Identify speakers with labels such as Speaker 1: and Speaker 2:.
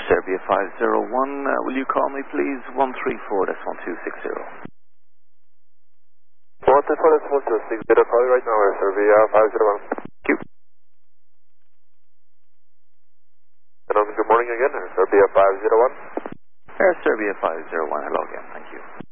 Speaker 1: Serbia 501, will you call me please? 134, that's 1260.
Speaker 2: 134, that's 1260, call you right now, Air Serbia 501.
Speaker 1: Thank you.
Speaker 2: And good morning again, Air Serbia 501.
Speaker 1: Air Serbia 501, hello again, thank you.